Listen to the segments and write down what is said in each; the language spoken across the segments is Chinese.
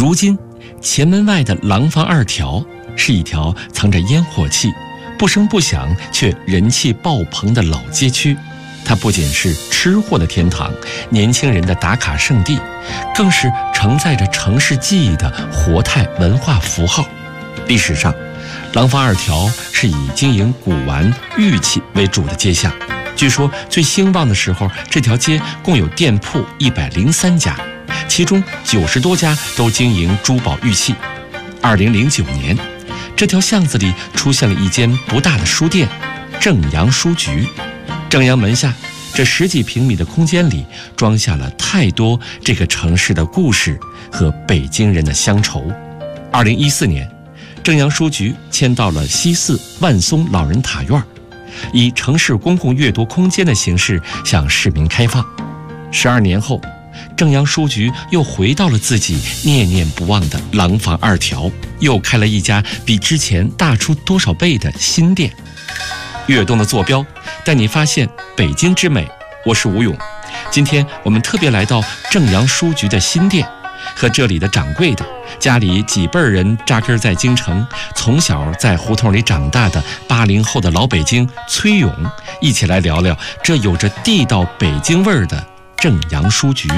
如今，前门外的廊坊二条是一条藏着烟火气、不声不响却人气爆棚的老街区。它不仅是吃货的天堂、年轻人的打卡圣地，更是承载着城市记忆的活态文化符号。历史上，廊坊二条是以经营古玩、玉器为主的街巷。据说最兴旺的时候，这条街共有店铺103家，其中90多家都经营珠宝玉器。2009年，这条巷子里出现了一间不大的书店——正阳书局。正阳门下这10几平米的空间里，装下了太多这个城市的故事和北京人的乡愁。2014年，正阳书局迁到了西四万松老人塔院，以城市公共阅读空间的形式向市民开放。12年后，正阳书局又回到了自己念念不忘的廊坊二条，又开了一家比之前大出多少倍的新店。跃动的坐标带你发现北京之美，我是吴勇。今天我们特别来到正阳书局的新店，和这里的掌柜的，家里几辈人扎根在京城，从小在胡同里长大的80后的老北京崔勇，一起来聊聊这有着地道北京味儿的正阳书局。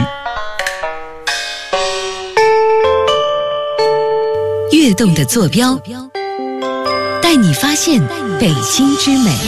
跃动的坐标带你发现北京之美。